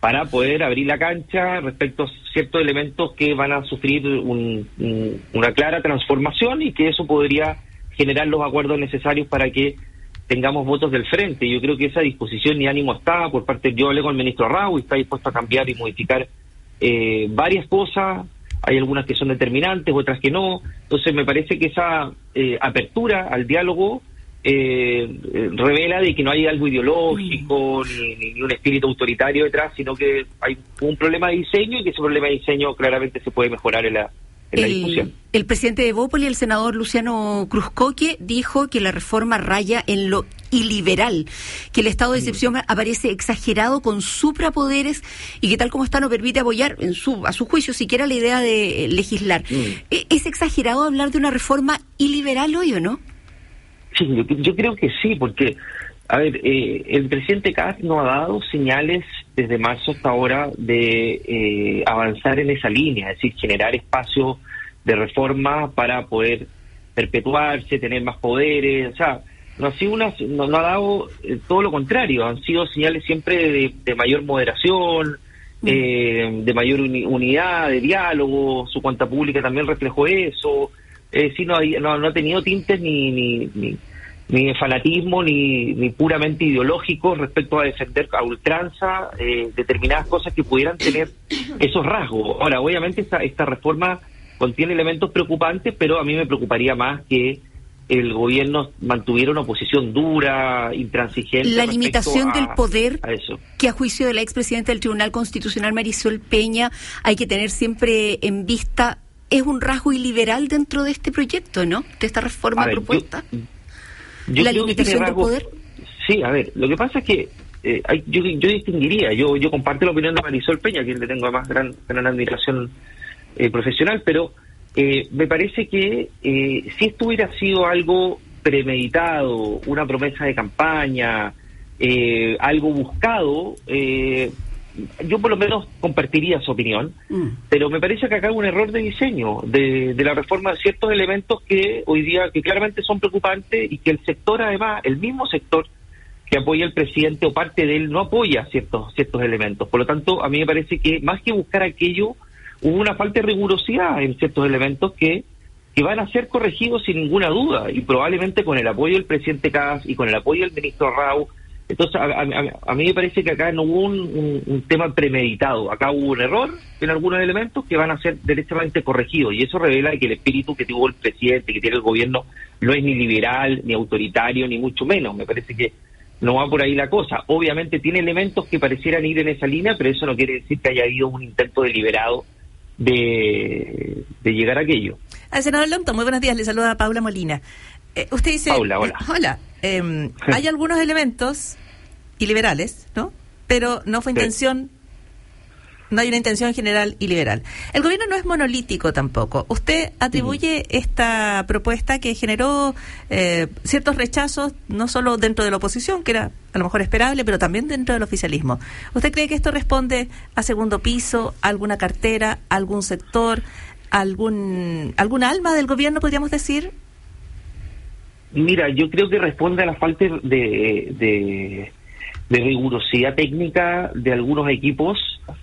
para poder abrir la cancha respecto a ciertos elementos que van a sufrir una clara transformación y que eso podría generar los acuerdos necesarios para que tengamos votos del frente. Yo creo que esa disposición y ánimo está por parte, yo hablé con el ministro Rau y está dispuesto a cambiar y modificar varias cosas. Hay algunas que son determinantes, otras que no. Entonces me parece que esa apertura al diálogo revela de que no hay algo ideológico ni un espíritu autoritario detrás, sino que hay un problema de diseño y que ese problema de diseño claramente se puede mejorar en la discusión. El presidente de Bópoli, el senador Luciano Cruzcoque, dijo que la reforma raya en lo iliberal, que el estado de excepción aparece exagerado con suprapoderes y que tal como está no permite apoyar, a su juicio, siquiera la idea de legislar. ¿Es exagerado hablar de una reforma iliberal hoy o no? Sí, yo creo que sí, porque, a ver, el presidente Kast no ha dado señales desde marzo hasta ahora de avanzar en esa línea, es decir, generar espacios de reforma para poder perpetuarse, tener más poderes, o sea, no ha dado todo lo contrario, han sido señales siempre de mayor moderación, de mayor unidad, de diálogo, su cuenta pública también reflejó eso. Sí, no ha tenido tintes ni de fanatismo ni puramente ideológico respecto a defender a ultranza determinadas cosas que pudieran tener esos rasgos. Ahora, obviamente esta reforma contiene elementos preocupantes, pero a mí me preocuparía más que el gobierno mantuviera una posición dura, intransigente. La limitación del poder, a eso, que a juicio de la expresidenta del Tribunal Constitucional, Marisol Peña, hay que tener siempre en vista, es un rasgo iliberal dentro de este proyecto, ¿no? De esta reforma propuesta. Yo la creo limitación que del poder. Sí, a ver, lo que pasa es que yo distinguiría, yo comparto la opinión de Marisol Peña, a quien le tengo además gran admiración profesional, pero me parece que si esto hubiera sido algo premeditado, una promesa de campaña, algo buscado, yo por lo menos compartiría su opinión, pero me parece que acá hay un error de diseño de la reforma de ciertos elementos que hoy día que claramente son preocupantes y que el sector, además, el mismo sector que apoya al presidente o parte de él no apoya ciertos elementos. Por lo tanto, a mí me parece que más que buscar aquello, hubo una falta de rigurosidad en ciertos elementos que van a ser corregidos sin ninguna duda y probablemente con el apoyo del presidente Kast y con el apoyo del ministro Rau. Entonces, a mí me parece que acá no hubo un tema premeditado. Acá hubo un error en algunos elementos que van a ser derechamente corregidos. Y eso revela que el espíritu que tuvo el presidente, que tiene el gobierno, no es ni liberal, ni autoritario, ni mucho menos. Me parece que no va por ahí la cosa. Obviamente tiene elementos que parecieran ir en esa línea, pero eso no quiere decir que haya habido un intento deliberado de llegar a aquello. Al senador Longton, muy buenos días. Le saluda Paula Molina. Usted dice... Paula, hola. Hola. Hay algunos elementos iliberales, ¿no? Pero no fue intención, no hay una intención general iliberal. El gobierno no es monolítico tampoco. Usted atribuye esta propuesta que generó ciertos rechazos, no solo dentro de la oposición, que era a lo mejor esperable, pero también dentro del oficialismo. ¿Usted cree que esto responde a segundo piso, a alguna cartera, a algún sector, a algún alma del gobierno, podríamos decir? Mira, yo creo que responde a la falta de rigurosidad técnica de algunos equipos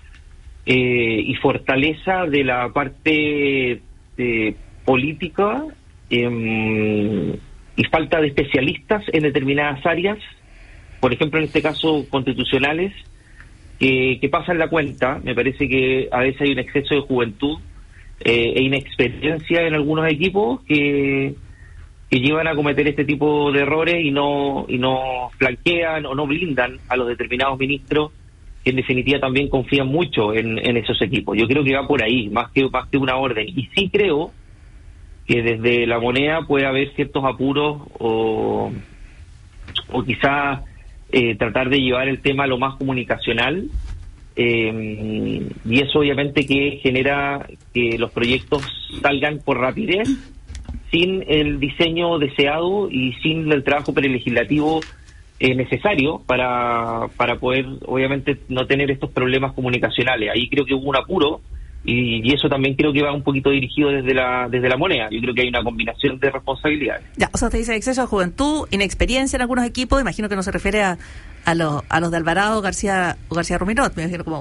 y fortaleza de la parte política y falta de especialistas en determinadas áreas, por ejemplo en este caso constitucionales, que pasan la cuenta. Me parece que a veces hay un exceso de juventud e inexperiencia en algunos equipos que llevan a cometer este tipo de errores y no flanquean o no blindan a los determinados ministros que en definitiva también confían mucho en esos equipos. Yo creo que va por ahí, más que una orden. Y sí creo que desde la moneda puede haber ciertos apuros o quizás tratar de llevar el tema a lo más comunicacional, y eso obviamente que genera que los proyectos salgan por rapidez, sin el diseño deseado y sin el trabajo prelegislativo necesario para poder, obviamente, no tener estos problemas comunicacionales. Ahí creo que hubo un apuro y eso también creo que va un poquito dirigido desde la moneda. Yo creo que hay una combinación de responsabilidades. Ya, o sea, usted dice exceso de juventud, inexperiencia en algunos equipos. Imagino que no se refiere a los de Alvarado, García o García Ruminot, me imagino como